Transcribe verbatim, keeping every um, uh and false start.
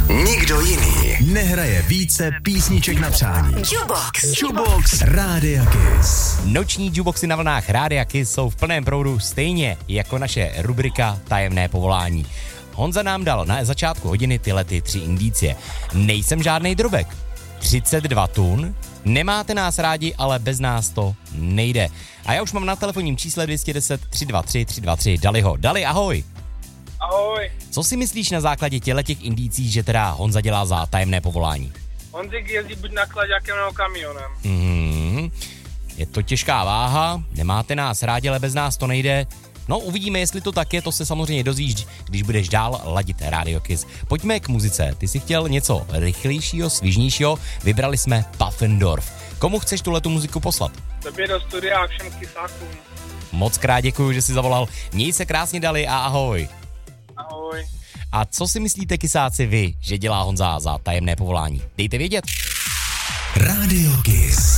Nikdo jiný nehraje více písniček na přání. Jukebox. Jukebox Rádia Kiss. Noční jukeboxy na vlnách Rádia Kiss jsou v plném proudu stejně jako naše rubrika Tajemné povolání. Honza nám dal na začátku hodiny tyhle ty tři indicie. Nejsem žádnej drobek. třicet dva tun. Nemáte nás rádi, ale bez nás to nejde. A já už mám na telefonním čísle dvě stě deset tři dva tři tři dva tři Daliho. Dali, ahoj. Ahoj. Co si myslíš na základě těch indicí, že teda Honza dělá za tajemné povolání? Honzik jezdí buď naklaďákem nebo kamionem. Mhm. Je to těžká váha, nemáte nás rádi, ale bez nás to nejde. No, uvidíme, jestli to tak je, to se samozřejmě dozvíš, když budeš dál ladit Radio Kiss. Pojďme k muzice. Ty jsi chtěl něco rychlejšího, svižnějšího, vybrali jsme Pufendorf. Komu chceš tuhletu muziku poslat? Tobě do studia a všem kysákům. Moc krát děkuju, že jsi zavolal. Měj se krásně, Dali, a ahoj. Ahoj. A co si myslíte, kysáci, vy, že dělá Honza za tajemné povolání? Dejte vědět. Radio Kiss.